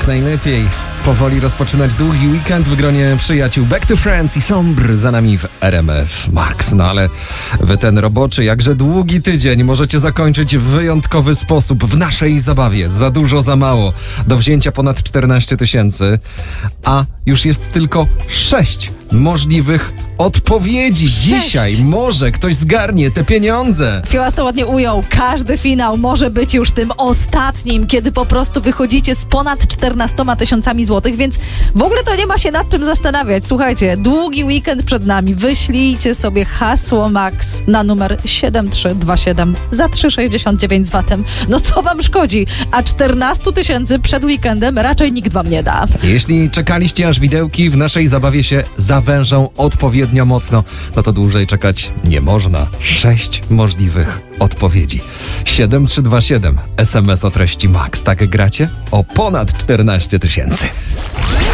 jak najlepiej powoli rozpoczynać długi weekend w gronie przyjaciół. Back to Friends i Sombr za nami w RMF Max. No ale wy ten roboczy, jakże długi tydzień możecie zakończyć w wyjątkowy sposób w naszej zabawie. Za dużo, za mało. Do wzięcia ponad 14 000, a już jest tylko 6 możliwych odpowiedzi. 6. Dzisiaj może ktoś zgarnie te pieniądze. Fiłas to ładnie ujął. Każdy finał może być już tym ostatnim, kiedy po prostu wychodzicie z ponad 14 000 złotych, więc w ogóle to nie ma się nad czym zastanawiać. Słuchajcie, długi weekend przed nami. Wyślijcie sobie hasło MAX na numer 7327 za 3,69 z VAT-em. No co wam szkodzi? A 14 000 przed weekendem raczej nikt wam nie da. Jeśli czekaliście, aż widełki w naszej zabawie się zawężą odpowiednio mocno, no to dłużej czekać nie można. 6 możliwych odpowiedzi. 7327 SMS o treści MAX. Tak gracie? O ponad 14 000.